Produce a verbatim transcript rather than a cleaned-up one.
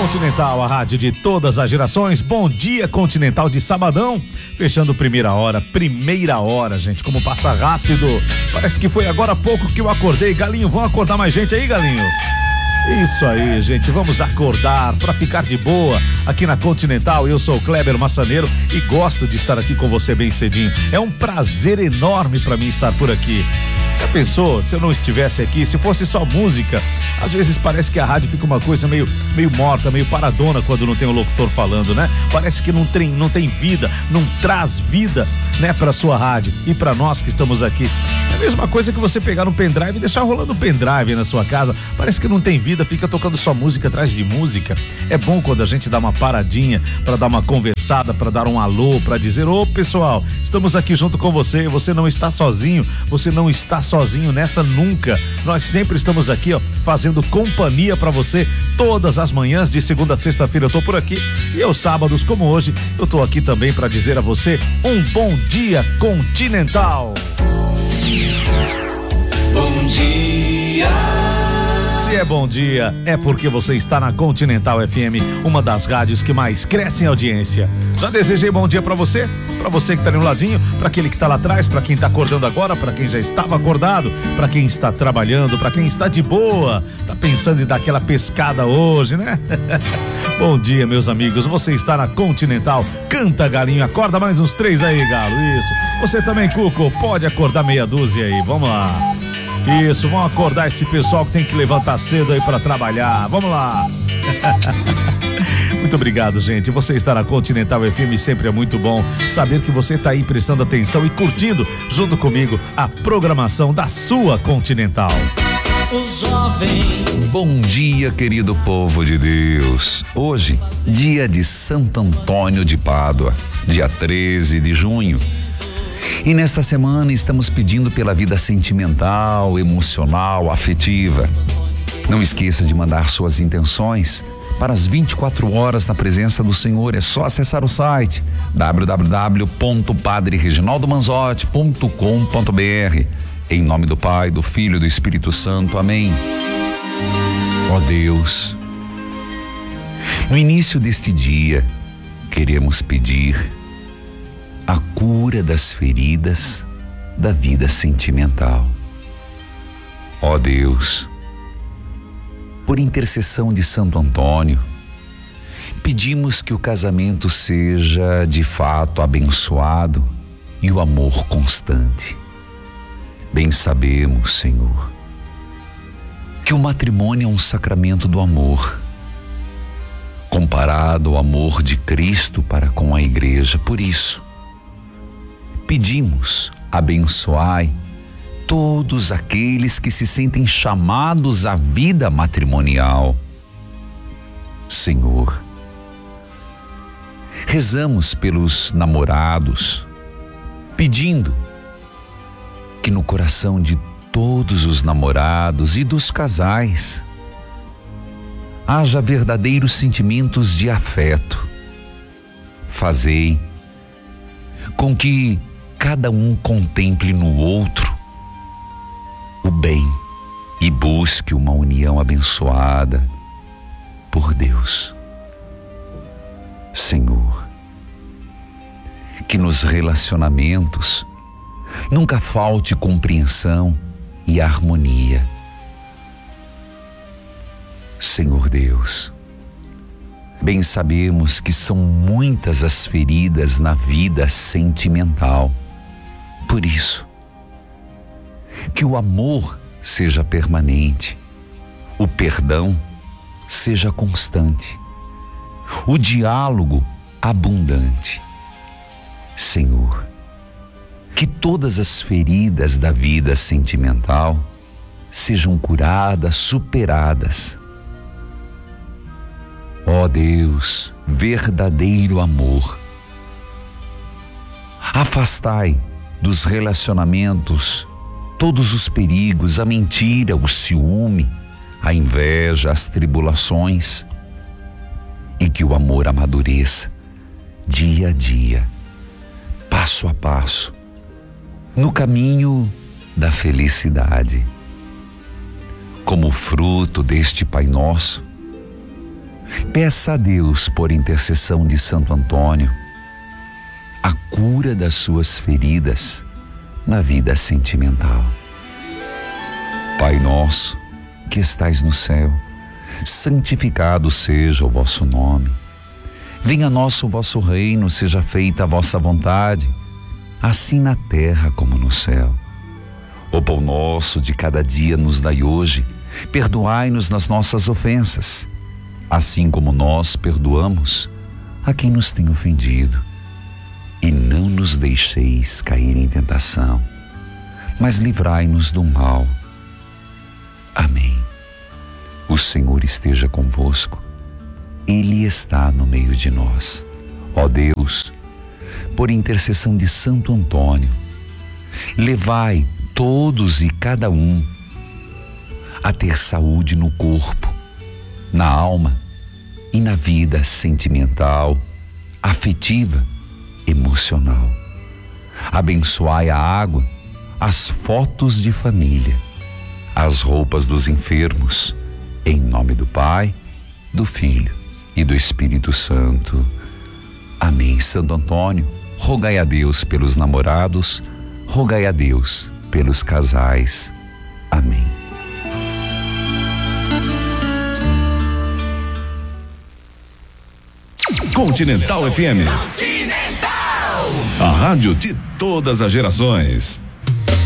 Continental, a rádio de todas as gerações. Bom dia, Continental de sabadão. Fechando primeira hora, primeira hora, gente. Como passa rápido. Parece que foi agora há pouco que eu acordei. Galinho, vão acordar mais gente aí, Galinho? Isso aí, gente, vamos acordar para ficar de boa aqui na Continental. Eu sou o Kleber Massaneiro e gosto de estar aqui com você bem cedinho. É um prazer enorme para mim estar por aqui. Já pensou se eu não estivesse aqui, se fosse só música? Às vezes parece que a rádio fica uma coisa meio, meio morta, meio paradona quando não tem o locutor falando, né? Parece que não tem, não tem vida, não traz vida, né, para sua rádio e para nós que estamos aqui. É a mesma coisa que você pegar um pendrive e deixar rolando um pendrive na sua casa. Parece que não tem vida, fica tocando só música atrás de música. É bom quando a gente dá uma paradinha para dar uma conversada, para dar um alô, para dizer: ô pessoal, estamos aqui junto com você, você não está sozinho, você não está sozinho nessa nunca. Nós sempre estamos aqui, ó, fazendo companhia para você todas as manhãs, de segunda a sexta-feira eu tô por aqui, e aos sábados como hoje eu tô aqui também para dizer a você um bom dia Continental. Bom dia. Se é bom dia, é porque você está na Continental F M, uma das rádios que mais cresce em audiência. Já desejei bom dia pra você, pra você que tá ali no ladinho, pra aquele que tá lá atrás, pra quem tá acordando agora, pra quem já estava acordado, pra quem está trabalhando, pra quem está de boa, tá pensando em dar aquela pescada hoje, né? Bom dia, meus amigos, você está na Continental. Canta, galinho, acorda mais uns três aí, galo, isso. Você também, Cuco, pode acordar meia dúzia aí, vamos lá. Isso, vamos acordar esse pessoal que tem que levantar cedo aí pra trabalhar. Vamos lá. Muito obrigado, gente. Você está na Continental F M, sempre é muito bom saber que você está aí prestando atenção e curtindo junto comigo a programação da sua Continental. Os jovens. Bom dia, querido povo de Deus. Hoje, dia de Santo Antônio de Pádua, dia treze de junho. E nesta semana estamos pedindo pela vida sentimental, emocional, afetiva. Não esqueça de mandar suas intenções para as vinte e quatro horas na presença do Senhor. É só acessar o site w w w ponto padre reginaldo manzotti ponto com ponto b r. Em nome do Pai, do Filho e do Espírito Santo. Amém. Ó Deus, no início deste dia, queremos pedir a cura das feridas da vida sentimental. Ó Deus, por intercessão de Santo Antônio, pedimos que o casamento seja de fato abençoado e o amor constante. Bem sabemos, Senhor, que o matrimônio é um sacramento do amor, comparado ao amor de Cristo para com a igreja. Por isso, pedimos, abençoai todos aqueles que se sentem chamados à vida matrimonial. Senhor, rezamos pelos namorados, pedindo que no coração de todos os namorados e dos casais haja verdadeiros sentimentos de afeto. Fazei com que cada um contemple no outro o bem e busque uma união abençoada por Deus. Senhor, que nos relacionamentos nunca falte compreensão e harmonia. Senhor Deus, bem sabemos que são muitas as feridas na vida sentimental. Por isso, que o amor seja permanente, o perdão seja constante, o diálogo abundante. Senhor, que todas as feridas da vida sentimental sejam curadas, superadas. Ó Deus, verdadeiro amor, afastai dos relacionamentos todos os perigos, a mentira, o ciúme, a inveja, as tribulações, e que o amor amadureça dia a dia, passo a passo, no caminho da felicidade. Como fruto deste Pai Nosso, Peça a Deus, por intercessão de Santo Antônio, a cura das suas feridas na vida sentimental. Pai nosso, que estais no céu, santificado seja o vosso nome. Venha a nós o vosso reino, seja feita a vossa vontade, assim na terra como no céu. O pão nosso de cada dia nos dai hoje, perdoai-nos nas nossas ofensas, assim como nós perdoamos a quem nos tem ofendido. E não nos deixeis cair em tentação, mas livrai-nos do mal. Amém. O Senhor esteja convosco, Ele está no meio de nós. Ó Deus, por intercessão de Santo Antônio, levai todos e cada um a ter saúde no corpo, na alma e na vida sentimental, afetiva, emocional. Abençoai a água, as fotos de família, as roupas dos enfermos, em nome do Pai, do Filho e do Espírito Santo. Amém. Santo Antônio, rogai a Deus pelos namorados, rogai a Deus pelos casais. Amém. Continental F M. Continental! A rádio de todas as gerações.